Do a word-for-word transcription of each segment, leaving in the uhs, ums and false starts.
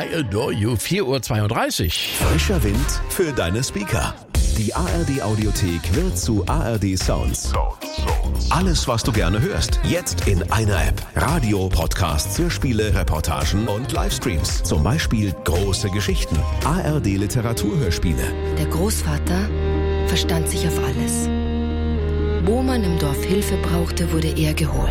I Adore You, vier Uhr zweiunddreißig. Frischer Wind für deine Speaker. Die A R D-Audiothek wird zu A R D Sounds. Alles, was du gerne hörst, jetzt in einer App. Radio, Podcasts, Hörspiele, Reportagen und Livestreams. Zum Beispiel Große Geschichten, A R D-Literaturhörspiele. Der Großvater verstand sich auf alles. Wo man im Dorf Hilfe brauchte, wurde er geholt.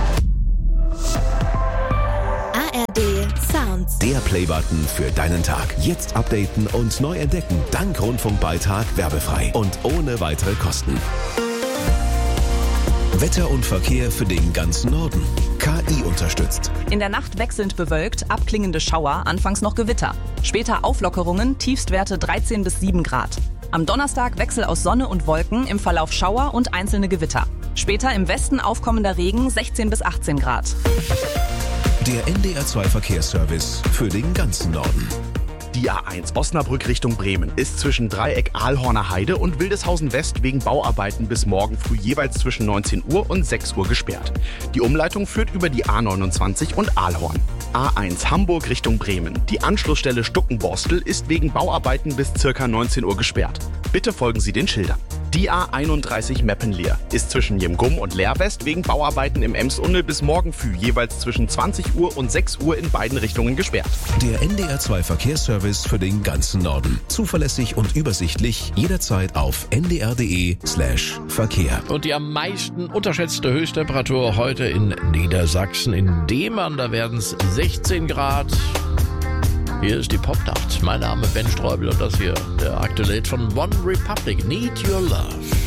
A R D Sounds. Der Playbutton für deinen Tag. Jetzt updaten und neu entdecken. Dank Rundfunkbeitrag werbefrei und ohne weitere Kosten. Wetter und Verkehr für den ganzen Norden. K I unterstützt. In der Nacht wechselnd bewölkt, abklingende Schauer, anfangs noch Gewitter. Später Auflockerungen, Tiefstwerte dreizehn bis sieben Grad. Am Donnerstag Wechsel aus Sonne und Wolken, im Verlauf Schauer und einzelne Gewitter. Später im Westen aufkommender Regen, sechzehn bis achtzehn Grad. Der N D R zwei Verkehrsservice für den ganzen Norden. Die A eins Osnabrück Richtung Bremen ist zwischen Dreieck Ahlhorner Heide und Wildeshausen West wegen Bauarbeiten bis morgen früh jeweils zwischen neunzehn Uhr und sechs Uhr gesperrt. Die Umleitung führt über die A neunundzwanzig und Ahlhorn. A eins Hamburg Richtung Bremen. Die Anschlussstelle Stuckenborstel ist wegen Bauarbeiten bis ca. neunzehn Uhr gesperrt. Bitte folgen Sie den Schildern. Die A einunddreißig Meppenleer ist zwischen Jemgum und Leerwest wegen Bauarbeiten im Emsunnel bis morgen früh jeweils zwischen zwanzig Uhr und sechs Uhr in beiden Richtungen gesperrt. Der N D R zwei Verkehrsservice für den ganzen Norden. Zuverlässig und übersichtlich, jederzeit auf n d r punkt d e slash Verkehr. Und die am meisten unterschätzte Höchsttemperatur heute in Niedersachsen. In Demann, da werden es sechzehn Grad. Hier ist die Popnacht. Mein Name Ben Streubel und das hier der aktuelle Hit von One Republic, Need Your Love.